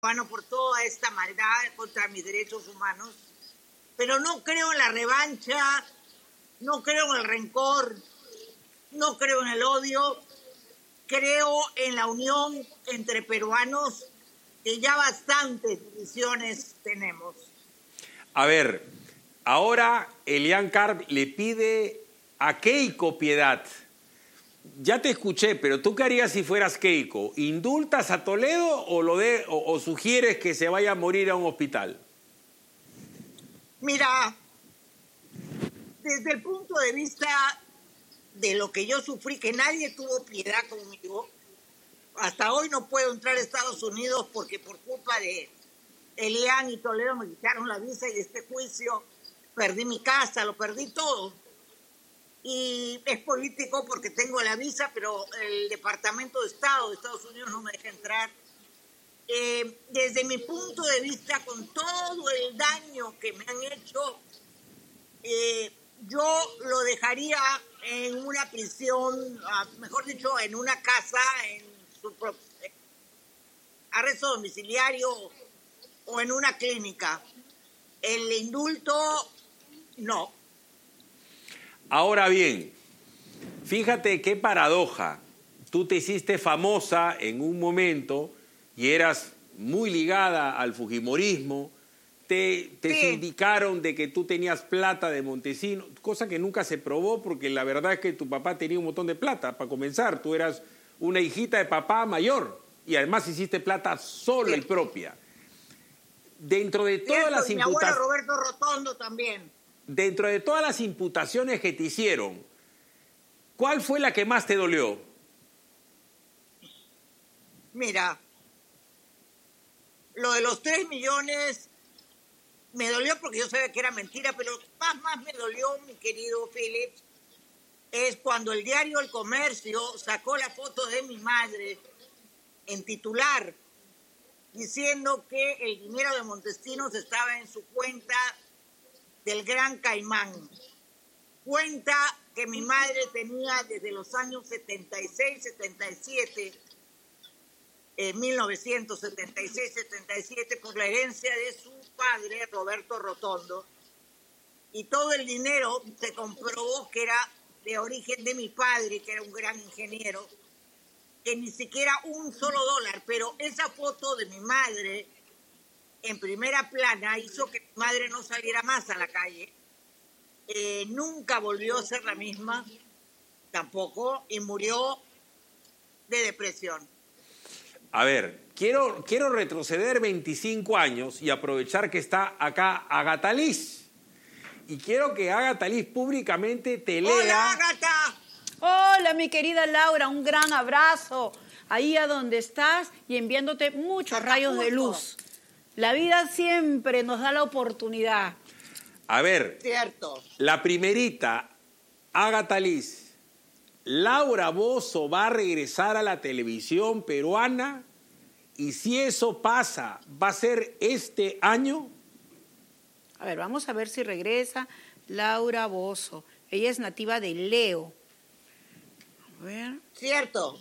peruano por toda esta maldad contra mis derechos humanos, pero no creo en la revancha, no creo en el rencor, no creo en el odio, creo en la unión entre peruanos, que ya bastantes divisiones tenemos. A ver, ahora Elian Carp le pide a Keiko piedad. Ya te escuché, pero ¿tú qué harías si fueras Keiko? ¿Indultas a Toledo o sugieres que se vaya a morir a un hospital? Mira, desde el punto de vista de lo que yo sufrí, que nadie tuvo piedad conmigo, hasta hoy no puedo entrar a Estados Unidos porque por culpa de Elian y Toledo me quitaron la visa y de este juicio perdí mi casa, lo perdí todo. Y es político porque tengo la visa, pero el Departamento de Estado de Estados Unidos no me deja entrar. Desde mi punto de vista, con todo el daño que me han hecho, yo lo dejaría en una prisión, mejor dicho, en una casa, en su arresto domiciliario o en una clínica. El indulto, no. Ahora bien, fíjate qué paradoja. Tú te hiciste famosa en un momento y eras muy ligada al fujimorismo. Te sindicaron de que tú tenías plata de Montesinos, cosa que nunca se probó porque la verdad es que tu papá tenía un montón de plata. Para comenzar, tú eras una hijita de papá mayor y además hiciste plata sola y propia. Dentro de todas las mi abuelo Roberto Rotondo también. Dentro de todas las imputaciones que te hicieron, ¿cuál fue la que más te dolió? Mira, lo de los 3 millones me dolió porque yo sabía que era mentira, pero más me dolió, mi querido Philip, es cuando el diario El Comercio sacó la foto de mi madre en titular, diciendo que el dinero de Montesinos estaba en su cuenta del Gran Caimán. Cuenta que mi madre tenía desde los años 76, 77, 1976, 77, por la herencia de su padre, Roberto Rotondo, y todo el dinero se comprobó que era de origen de mi padre, que era un gran ingeniero, que ni siquiera un solo dólar, pero esa foto de mi madre en primera plana hizo que mi madre no saliera más a la calle. Nunca volvió a ser la misma, tampoco, y murió de depresión. A ver, quiero retroceder 25 años y aprovechar que está acá Agatha Liz. Y quiero que Agatha Liz públicamente te lea... ¡Hola, Agatha! Hola, mi querida Laura, un gran abrazo ahí a donde estás y enviándote muchos rayos de luz. La vida siempre nos da la oportunidad. A ver, cierto. La primerita, Agatha Liz, ¿Laura Bozzo va a regresar a la televisión peruana? Y si eso pasa, ¿va a ser este año? A ver, vamos a ver si regresa Laura Bozzo. Ella es nativa de Leo. A ver. Cierto.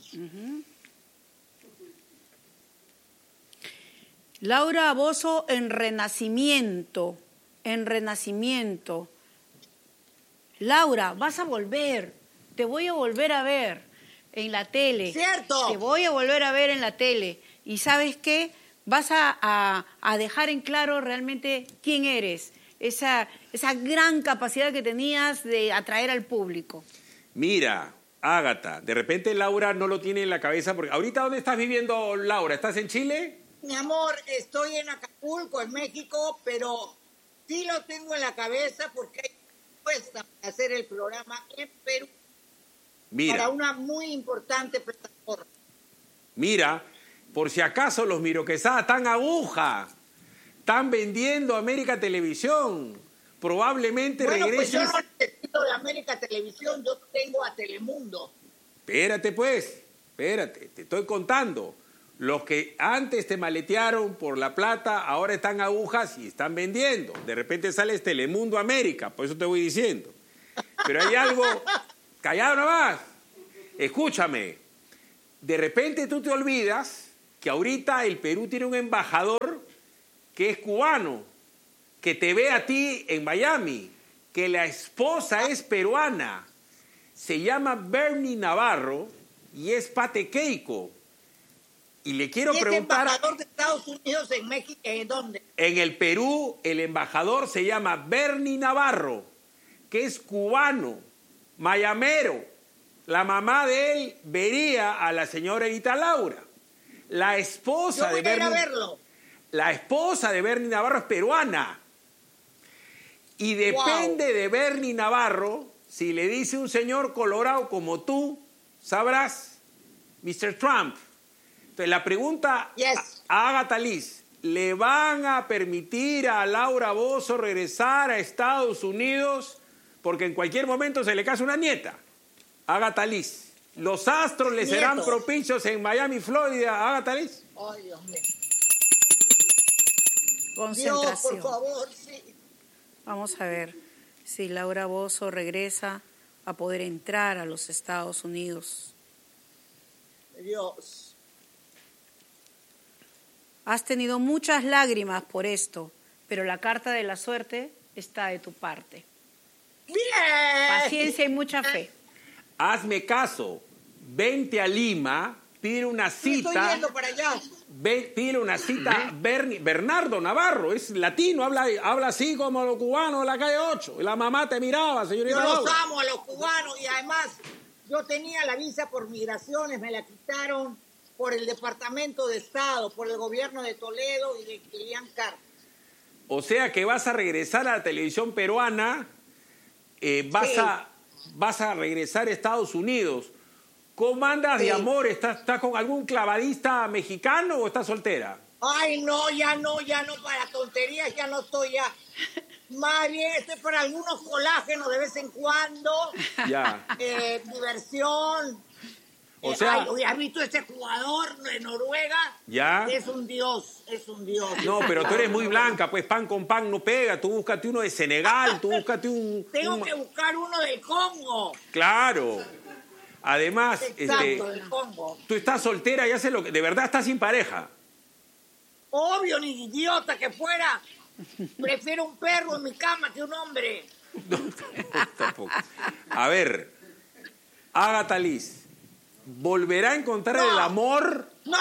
Laura Bozzo en Renacimiento. En Renacimiento. Laura, vas a volver. Te voy a volver a ver en la tele. ¡Cierto! Te voy a volver a ver en la tele. ¿Y sabes qué? Vas a dejar en claro realmente quién eres. Esa gran capacidad que tenías de atraer al público. Mira, Agatha, de repente Laura no lo tiene en la cabeza porque... ¿Ahorita dónde estás viviendo, Laura? ¿Estás en Chile? Mi amor, estoy en Acapulco, en México, pero sí lo tengo en la cabeza porque hay propuesta para hacer el programa en Perú. Mira, para una muy importante plataforma. Mira, por si acaso los Miro Quesada están aguja, están vendiendo América Televisión. Probablemente regreses... Pues yo no necesito de América Televisión, yo tengo a Telemundo. Espérate pues, espérate, te estoy contando. Los que antes te maletearon por la plata, ahora están agujas y están vendiendo. De repente sales Telemundo América, por eso te voy diciendo. Pero hay algo... Callado nomás. Escúchame. De repente tú te olvidas que ahorita el Perú tiene un embajador que es cubano, que te ve a ti en Miami, que la esposa es peruana, se llama Bernie Navarro y es patequeico. Y le quiero preguntar... embajador de Estados Unidos en México, ¿en dónde? En el Perú, el embajador se llama Bernie Navarro, que es cubano, mayamero. La mamá de él vería a la señora Edita Laura. La esposa Yo voy de a ir a Bernie... verlo. La esposa de Bernie Navarro es peruana. Y depende de Bernie Navarro, si le dice un señor colorado como tú, sabrás, Mr. Trump. Entonces, la pregunta a Agatha Liz, ¿le van a permitir a Laura Bozzo regresar a Estados Unidos? Porque en cualquier momento se le casa una nieta. Agatha Liz, ¿los astros le serán propicios en Miami, Florida, Agatha Liz? Ay, Dios mío. Concentración. Dios, por favor, sí. Vamos a ver si Laura Bozzo regresa a poder entrar a los Estados Unidos. Dios. Has tenido muchas lágrimas por esto, pero la carta de la suerte está de tu parte. Bien. Paciencia y mucha fe. Hazme caso, vente a Lima, pide una cita. Estoy yendo para allá. Pide una cita a Bernardo Navarro, es latino, habla así como los cubanos de la calle 8. La mamá te miraba, señorita Yo los Laura. amo a los cubanos y además yo tenía la visa por migraciones, me la quitaron por el Departamento de Estado, por el gobierno de Toledo y de Kilian Carr. O sea que vas a regresar a la televisión peruana, vas a regresar a Estados Unidos. ¿Cómo andas de amor? ¿Estás con algún clavadista mexicano o estás soltera? Ay, no, para tonterías ya no estoy ya. Más bien, estoy para algunos colágenos de vez en cuando. Ya. Diversión. O sea... ¿has visto ese jugador de Noruega? Ya. Es un dios. No, pero tú eres muy blanca, pues pan con pan no pega. Tú búscate uno de Senegal, tú búscate un... Tengo que buscar uno del Congo. Claro. Además, Exacto, del Congo. tú estás soltera y haces lo que... De verdad estás sin pareja. Obvio, ni idiota que fuera. Prefiero un perro en mi cama que un hombre. No, tampoco. A ver, Agatha Liz, ¿volverá a encontrar el amor? ¡No!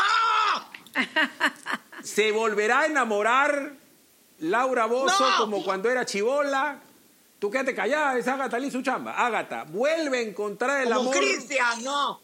¿Se volverá a enamorar Laura Bozzo como cuando era chibola? Tú quédate callada, es Agatha Liz su chamba. Agatha, vuelve a encontrar el Como amor. Cristian, no.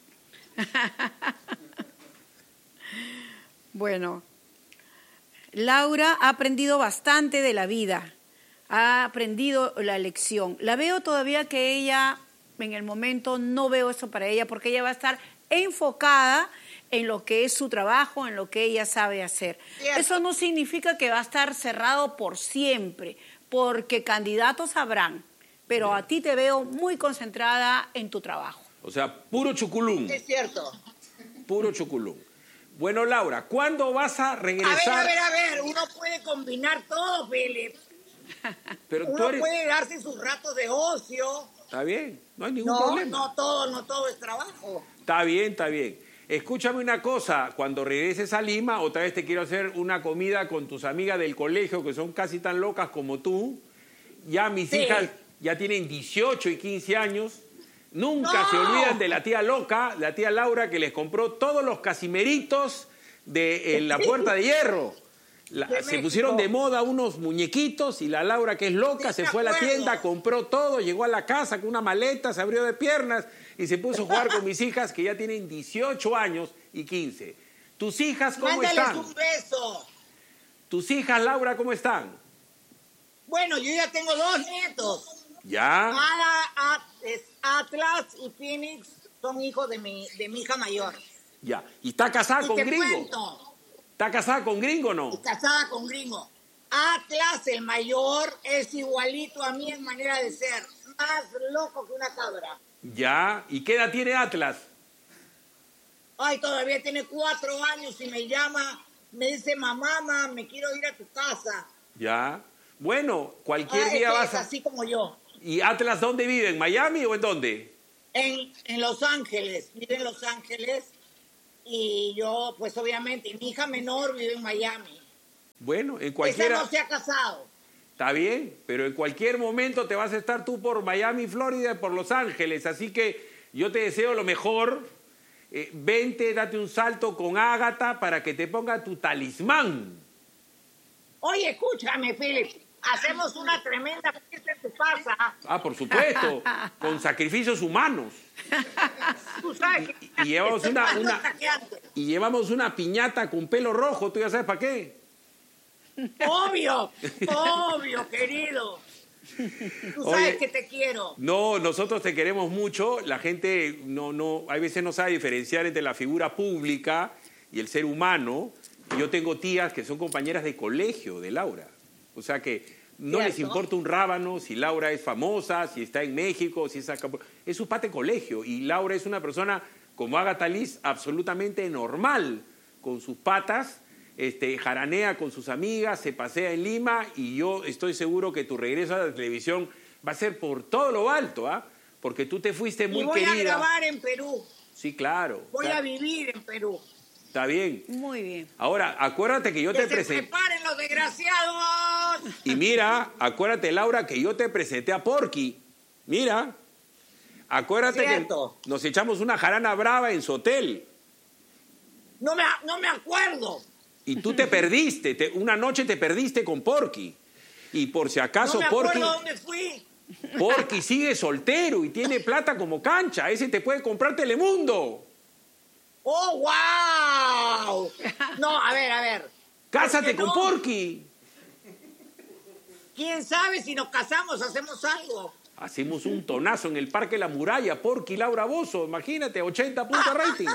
Bueno, Laura ha aprendido bastante de la vida, ha aprendido la lección. La veo todavía que ella, en el momento, no veo eso para ella, porque ella va a estar enfocada en lo que es su trabajo, en lo que ella sabe hacer. Cierto. Eso no significa que va a estar cerrado por siempre, porque candidatos habrán, pero a ti te veo muy concentrada en tu trabajo. O sea, puro chuculum. Es cierto. Puro chuculum. Bueno, Laura, ¿cuándo vas a regresar? A ver, uno puede combinar todo, Philip. Pero Uno puede darse sus ratos de ocio. Está bien, no hay ningún problema. No todo es trabajo. Está bien. Escúchame una cosa, cuando regreses a Lima, otra vez te quiero hacer una comida con tus amigas del colegio, que son casi tan locas como tú. Ya mis hijas ya tienen 18 y 15 años. Nunca se olvidan de la tía loca, la tía Laura, que les compró todos los casimeritos de la Puerta de Hierro. Se pusieron de moda unos muñequitos y la Laura, que es loca, se fue a la tienda, compró todo, llegó a la casa con una maleta, se abrió de piernas y se puso a jugar con mis hijas, que ya tienen 18 años y 15. ¿Tus hijas cómo están? Mándales un beso. ¿Tus hijas, Laura, cómo están? Bueno, yo ya tengo 2 nietos. ¿Ya? Atlas y Phoenix son hijos de mi hija mayor. Ya. ¿Y está casada Y con te gringo? cuento, ¿Está casada con gringo o no? casada con gringo. Atlas, el mayor, es igualito a mí en manera de ser. Más loco que una cabra. Ya. ¿Y qué edad tiene Atlas? Ay, todavía tiene 4 años y me llama, me dice, mamá, me quiero ir a tu casa. Ya. Bueno, cualquier día vas a... Es así como yo. ¿Y Atlas dónde vive? ¿En Miami o en dónde? En Los Ángeles, vive en Los Ángeles. Y yo, pues obviamente, mi hija menor vive en Miami. Bueno, en Esa cualquiera... no se ha casado. Está bien, pero en cualquier momento te vas a estar tú por Miami, Florida, por Los Ángeles. Así que yo te deseo lo mejor. Vente, date un salto con Ágata para que te ponga tu talismán. Oye, escúchame, Philip. Hacemos una tremenda fiesta en tu casa. Ah, por supuesto, con sacrificios humanos. Tú sabes que Y llevamos estoy más loca que antes. y llevamos una piñata con pelo rojo. ¿Tú ya sabes para qué? Obvio, obvio, querido. Tú sabes Oye, que te quiero. No, nosotros te queremos mucho. La gente hay veces no sabe diferenciar entre la figura pública y el ser humano. Yo tengo tías que son compañeras de colegio de Laura. O sea que no les ¿Cierto? importa un rábano si Laura es famosa, si está en México, si es acá. Es su pata de colegio. Y Laura es una persona, como Agatha Liz, absolutamente normal con sus patas. Jaranea con sus amigas, se pasea en Lima y yo estoy seguro que tu regreso a la televisión va a ser por todo lo alto, ¿ah? Porque tú te fuiste muy Y voy querida. a grabar en Perú. Sí, claro. Voy a vivir en Perú. Está bien. Muy bien. Ahora, acuérdate que yo Que te se presenté. preparen los desgraciados. Y mira, acuérdate, Laura, que yo te presenté a Porky. Mira. Acuérdate Cierto. que nos echamos una jarana brava en su hotel. No me acuerdo. Y tú te perdiste. Una noche te perdiste con Porky. Y por si acaso, No me Porky. acuerdo dónde fui. Porky sigue soltero y tiene plata como cancha. Ese te puede comprar Telemundo. ¡Oh, wow! No, a ver. Cásate ¿Por qué con no? Porky. ¿Quién sabe si nos casamos, hacemos algo? Hacemos un tonazo en el Parque La Muralla, Porky y Laura Bozzo. Imagínate, 80 puntos de rating.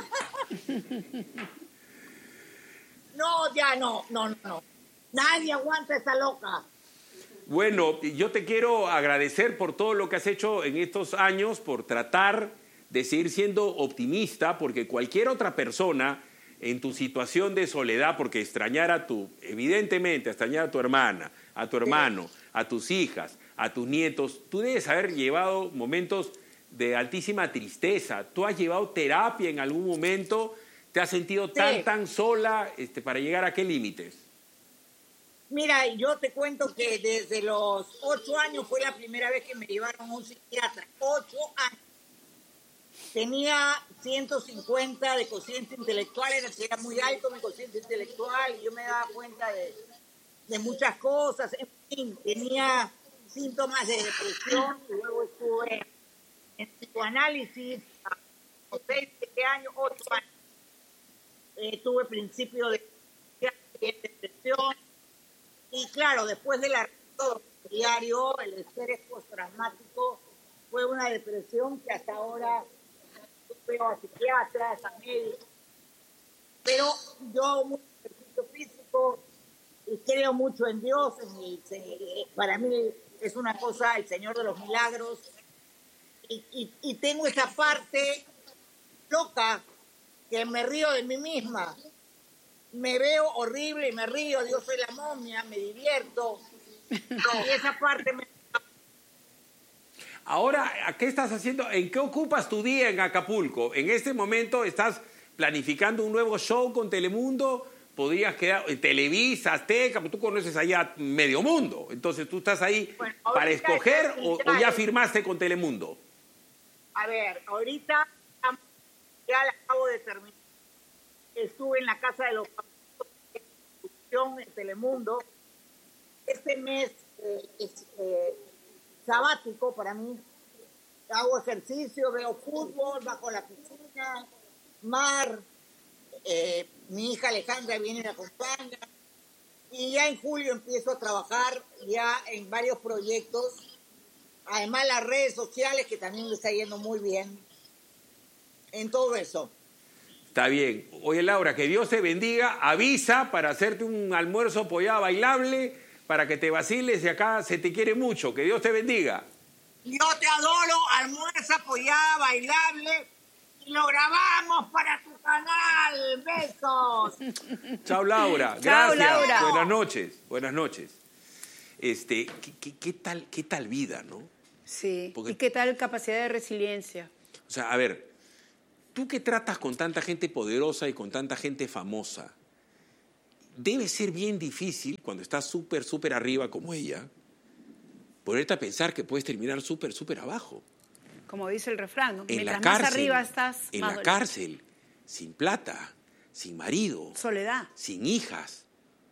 No, ya no. Nadie aguanta esa loca. Bueno, yo te quiero agradecer por todo lo que has hecho en estos años, por tratar de seguir siendo optimista, porque cualquier otra persona en tu situación de soledad, porque evidentemente, extrañar a tu hermana, a tu hermano, a tus hijas, a tus nietos, tú debes haber llevado momentos de altísima tristeza. ¿Tú has llevado terapia en algún momento? ¿Te has sentido tan sola para llegar a qué límites? Mira, yo te cuento que desde los 8 años fue la primera vez que me llevaron a un psiquiatra. 8 años. Tenía 150 de cociente intelectual, era muy alto mi cociente intelectual y yo me daba cuenta de muchas cosas. En fin, tenía síntomas de depresión y luego estuve en psicoanálisis a 6, 7 años, 8 años. Tuve principio de depresión y claro, después del arresto diario, el estrés postraumático fue una depresión que hasta ahora veo a psiquiatras, a médicos, pero yo mucho ejercicio físico y creo mucho en Dios, para mí es una cosa, el Señor de los Milagros, y tengo esa parte loca que me río de mí misma. Me veo horrible y me río, yo soy la momia, me divierto, y esa parte me... Ahora, ¿qué estás haciendo? ¿En qué ocupas tu día en Acapulco? En este momento estás planificando un nuevo show con Telemundo. Podrías quedar en Televisa, Azteca, tú conoces allá medio mundo. Entonces, ¿tú estás ahí para escoger o ya firmaste con Telemundo? A ver, ahorita ya la acabo de terminar. Estuve en la Casa de los Famosos en Telemundo. Este mes es sabático para mí. Hago ejercicio, veo fútbol, bajo la piscina, mar. Mi hija Alejandra viene y me acompaña. Y ya en julio empiezo a trabajar ya en varios proyectos. Además las redes sociales, que también me está yendo muy bien. En todo eso. Está bien. Oye, Laura, que Dios te bendiga. Avisa para hacerte un almuerzo pollado bailable, para que te vaciles, y acá se te quiere mucho. Que Dios te bendiga. Yo te adoro, almuerza pollada bailable, y lo grabamos para tu canal. Besos. Chao, Laura. Chao, Gracias. Laura. Buenas noches. Buenas noches. ¿Qué tal vida, no? Sí. Porque- ¿Y qué tal capacidad de resiliencia? O sea, a ver, Tú que tratas con tanta gente poderosa y con tanta gente famosa, debe ser bien difícil cuando estás súper, súper arriba como ella, ponerte a pensar que puedes terminar súper, súper abajo. Como dice el refrán, ¿no? En Mientras la cárcel, más arriba estás, en más la doloroso. cárcel, sin plata, sin marido, Soledad. sin hijas,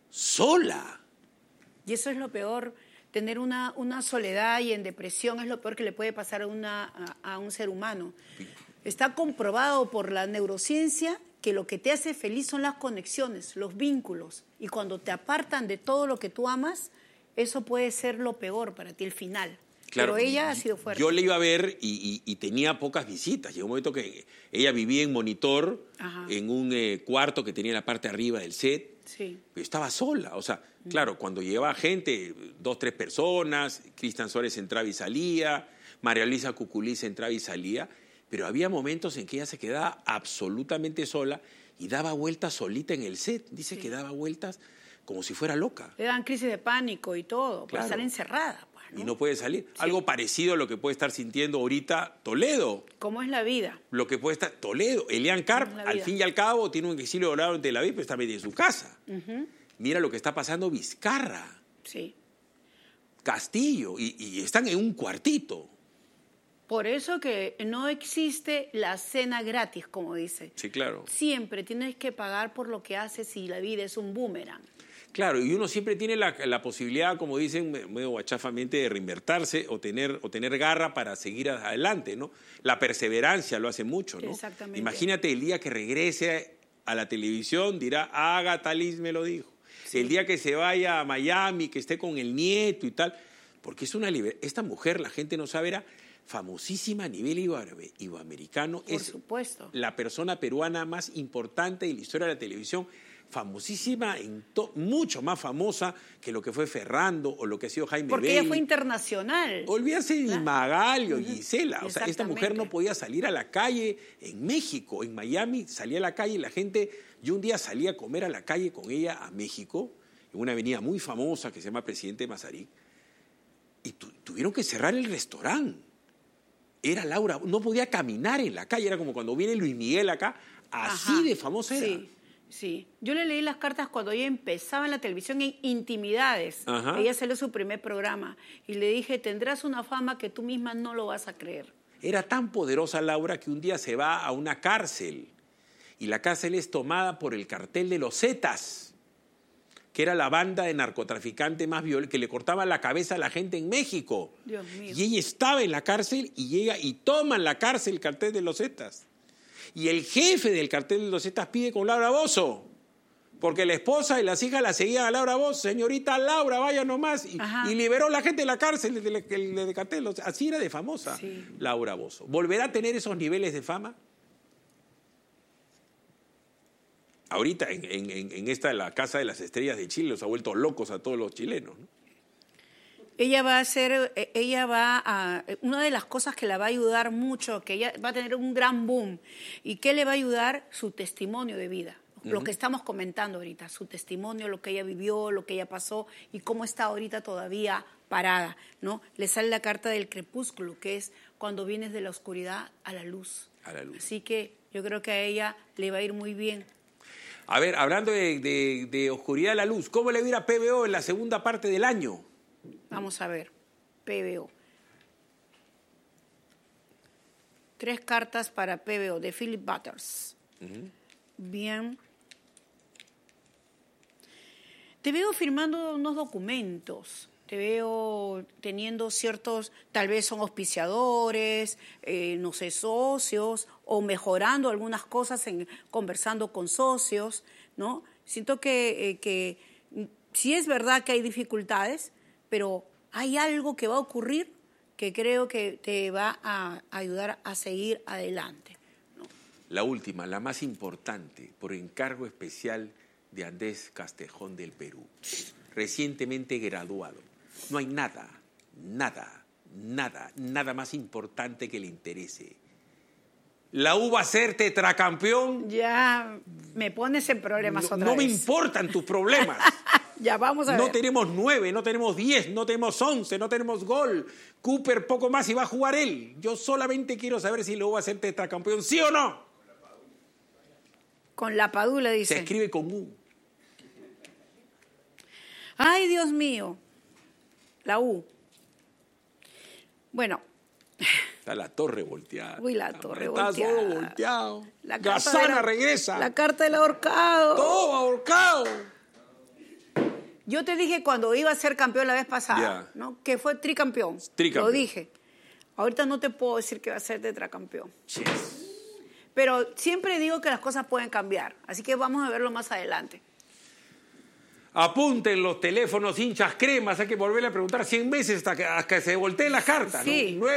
sola. Y eso es lo peor, tener una soledad y en depresión es lo peor que le puede pasar a un ser humano. Está comprobado por la neurociencia que lo que te hace feliz son las conexiones, los vínculos. Y cuando te apartan de todo lo que tú amas, eso puede ser lo peor para ti, el final. Claro, pero ella ha sido fuerte. Yo le iba a ver y tenía pocas visitas. Llegó un momento que ella vivía en monitor, Ajá. en un cuarto que tenía en la parte de arriba del set. Sí. Pero estaba sola. O sea, claro, cuando llegaba gente, 2, 3 personas, Cristian Suárez entraba y salía, María Luisa Cuculiz entraba y salía, pero había momentos en que ella se quedaba absolutamente sola y daba vueltas solita en el set. Dice Sí. que daba vueltas como si fuera loca. Le dan crisis de pánico y todo, por Claro. estar encerrada. Pues, ¿no? Y no puede salir. Sí. Algo parecido a lo que puede estar sintiendo ahorita Toledo. ¿Cómo es la vida? Lo que puede estar Toledo. Elian Carp, La al vida. fin y al cabo, tiene un exilio dorado en Tel Aviv, pero está medio en su casa. Mira lo que está pasando Vizcarra, Sí. Castillo, y están en un cuartito. Por eso que no existe la cena gratis, como dice. Sí, claro. Siempre tienes que pagar por lo que haces y la vida es un boomerang. Claro, y uno siempre tiene la posibilidad, como dicen medio guachafamente, de reinvertirse o tener garra para seguir adelante, ¿no? La perseverancia lo hace mucho, ¿no? Exactamente. Imagínate el día que regrese a la televisión, dirá, Agatha Liz me lo dijo. Sí. El día que se vaya a Miami, que esté con el nieto y tal, porque es una esta mujer, la gente no sabe, era famosísima a nivel iberoamericano. Por Es supuesto. la persona peruana más importante de la historia de la televisión, famosísima, mucho más famosa que lo que fue Ferrando o lo que ha sido Jaime Porque Bailey. ella fue internacional. Olvídase de Magali o Gisela. O sea, esta Exactamente. mujer no podía salir a la calle en México, en Miami, salía a la calle y la gente... Yo un día salí a comer a la calle con ella a México, en una avenida muy famosa que se llama Presidente Mazarik, y tuvieron que cerrar el restaurante. Era Laura, no podía caminar en la calle, era como cuando viene Luis Miguel acá, así Ajá. de famosa era. Sí, sí. Yo le leí las cartas cuando ella empezaba en la televisión en Intimidades. Ajá. Ella salió su primer programa y le dije, tendrás una fama que tú misma no lo vas a creer. Era tan poderosa Laura que un día se va a una cárcel y la cárcel es tomada por el cartel de los Zetas, que era la banda de narcotraficantes más violenta, que le cortaba la cabeza a la gente en México. Dios mío. Y ella estaba en la cárcel y llega y toma en la cárcel el cartel de los Zetas. Y el jefe del cartel de los Zetas pide con Laura Bozzo, porque la esposa y las hijas la seguían a Laura Bozzo. Señorita Laura, vaya nomás. Ajá. Y liberó a la gente de la cárcel del cartel. O sea, así era de famosa Sí. Laura Bozzo. ¿Volverá a tener esos niveles de fama? Ahorita en esta, la Casa de las Estrellas de Chile, los ha vuelto locos a todos los chilenos, ¿no? Ella va a una de las cosas que la va a ayudar mucho, que ella va a tener un gran boom, y ¿qué le va a ayudar? Su testimonio de vida. Lo que estamos comentando ahorita, su testimonio, lo que ella vivió, lo que ella pasó y cómo está ahorita todavía parada, ¿no? Le sale la carta del crepúsculo, que es cuando vienes de la oscuridad a la luz. A la luz. Así que yo creo que a ella le va a ir muy bien. A ver, hablando de oscuridad a la luz, ¿cómo le va a ir a PBO en la segunda parte del año? Vamos a ver, PBO. 3 cartas para PBO de Philip Butters. Bien. Te veo firmando unos documentos. Te veo teniendo ciertos, tal vez son auspiciadores, no sé, socios, o mejorando algunas cosas, conversando con socios, ¿no? Siento que sí es verdad que hay dificultades, pero hay algo que va a ocurrir que creo que te va a ayudar a seguir adelante. La última, la más importante, por encargo especial de Andrés Castejón del Perú, recientemente graduado. No hay nada más importante que le interese. La U va a ser tetracampeón. Ya me pones en problemas otra No me vez. importan tus problemas. Ya vamos a ver. No tenemos 9, no tenemos 10, no tenemos 11, no tenemos gol. Cooper poco más y va a jugar él. Yo solamente quiero saber si la U va a ser tetracampeón, ¿sí o no? Con la Padula, dice. Se escribe con U. Ay, Dios mío. La U. Bueno. Está la torre volteada. Uy, la torre Está volteada. todo volteado. La carta Gazana regresa. La carta del ahorcado. Todo ahorcado. Yo te dije cuando iba a ser campeón la vez pasada, Ya. ¿no? Que fue tricampeón. Tricampeón. Lo dije. Ahorita no te puedo decir que va a ser tetracampeón. Yes. Pero siempre digo que las cosas pueden cambiar. Así que vamos a verlo más adelante. Apunten los teléfonos hinchas cremas, hay que volverle a preguntar 100 veces hasta que se volteen las cartas. Sí. ¿No?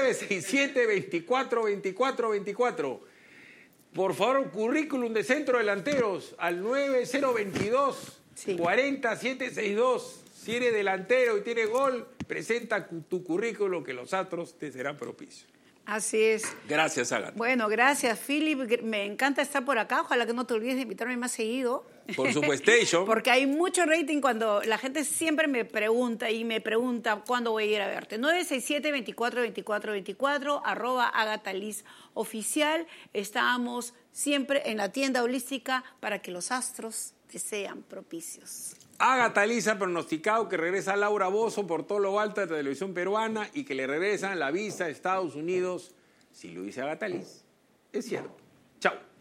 967-24-24-24. Por favor, currículum de centro delanteros al 9022 Sí. 40762. Si eres delantero y tienes gol, presenta tu currículum que los astros te serán propicios. Así es. Gracias, Ágata. Bueno, gracias, Philip. Me encanta estar por acá. Ojalá que no te olvides de invitarme más seguido. Por supuesto. Porque hay mucho rating cuando la gente siempre me pregunta cuándo voy a ir a verte. 967-24-24-24, @AgathaLizOficial. Estamos siempre en la tienda holística para que los astros te sean propicios. Ágata Liz ha pronosticado que regresa Laura Bozzo por todo lo alto de la televisión peruana y que le regresan la visa a Estados Unidos. Si lo dice Ágata Liz, es cierto. Chao.